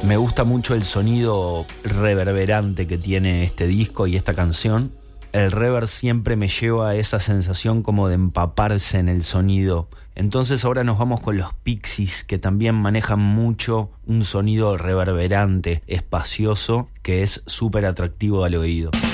Me gusta mucho el sonido reverberante que tiene este disco y esta canción. El reverb siempre me lleva a esa sensación como de empaparse en el sonido. Entonces ahora nos vamos con los Pixies, que también manejan mucho un sonido reverberante, espacioso, que es súper atractivo al oído.